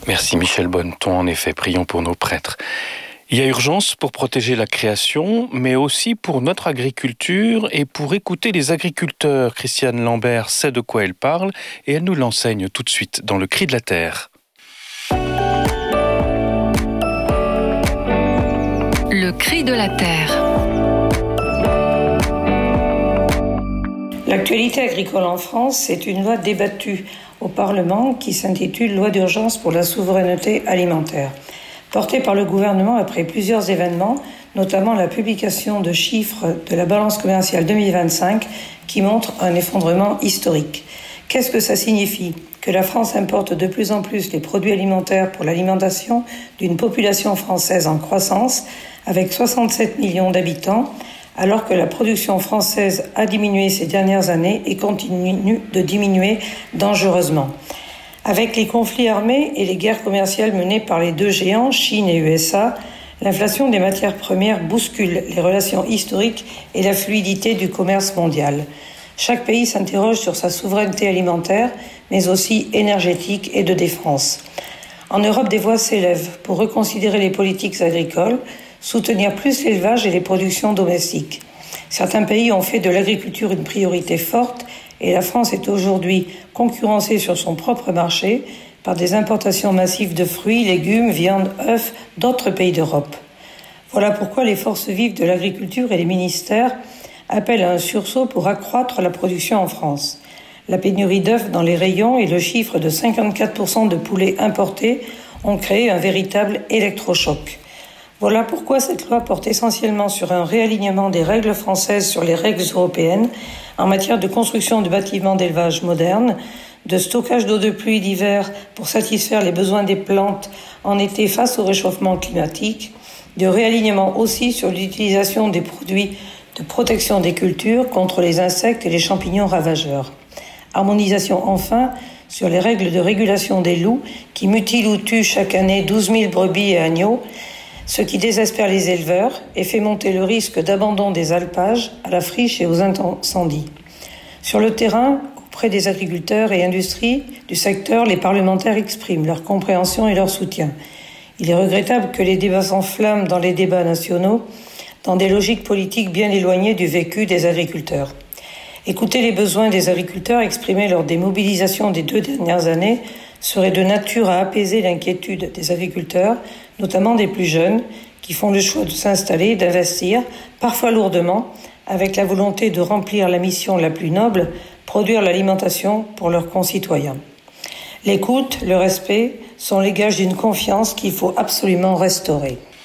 Merci Michel Bonneton, en effet, prions pour nos prêtres. Il y a urgence pour protéger la création, mais aussi pour notre agriculture et pour écouter les agriculteurs. Christiane Lambert sait de quoi elle parle et elle nous l'enseigne tout de suite dans Le Cri de la Terre. Le Cri de la Terre. L'actualité agricole en France, c'est une loi débattue au Parlement qui s'intitule « Loi d'urgence pour la souveraineté alimentaire ». Portée par le gouvernement après plusieurs événements, notamment la publication de chiffres de la balance commerciale 2025 qui montrent un effondrement historique. Qu'est-ce que ça signifie ? Que la France importe de plus en plus les produits alimentaires pour l'alimentation d'une population française en croissance, avec 67 millions d'habitants, alors que la production française a diminué ces dernières années et continue de diminuer dangereusement. Avec les conflits armés et les guerres commerciales menées par les deux géants, Chine et USA, l'inflation des matières premières bouscule les relations historiques et la fluidité du commerce mondial. Chaque pays s'interroge sur sa souveraineté alimentaire, mais aussi énergétique et de défense. En Europe, des voix s'élèvent pour reconsidérer les politiques agricoles, soutenir plus l'élevage et les productions domestiques. Certains pays ont fait de l'agriculture une priorité forte et la France est aujourd'hui concurrencée sur son propre marché par des importations massives de fruits, légumes, viandes, œufs d'autres pays d'Europe. Voilà pourquoi les forces vives de l'agriculture et les ministères appellent à un sursaut pour accroître la production en France. La pénurie d'œufs dans les rayons et le chiffre de 54% de poulets importés ont créé un véritable électrochoc. Voilà pourquoi cette loi porte essentiellement sur un réalignement des règles françaises sur les règles européennes en matière de construction de bâtiments d'élevage modernes, de stockage d'eau de pluie d'hiver pour satisfaire les besoins des plantes en été face au réchauffement climatique, de réalignement aussi sur l'utilisation des produits de protection des cultures contre les insectes et les champignons ravageurs. Harmonisation enfin sur les règles de régulation des loups qui mutilent ou tuent chaque année 12 000 brebis et agneaux, ce qui désespère les éleveurs et fait monter le risque d'abandon des alpages à la friche et aux incendies. Sur le terrain, auprès des agriculteurs et industries du secteur, les parlementaires expriment leur compréhension et leur soutien. Il est regrettable que les débats s'enflamment dans les débats nationaux, dans des logiques politiques bien éloignées du vécu des agriculteurs. Écouter les besoins des agriculteurs exprimés lors des mobilisations des 2 dernières années serait de nature à apaiser l'inquiétude des agriculteurs, notamment des plus jeunes, qui font le choix de s'installer et d'investir, parfois lourdement, avec la volonté de remplir la mission la plus noble, produire l'alimentation pour leurs concitoyens. L'écoute, le respect sont les gages d'une confiance qu'il faut absolument restaurer.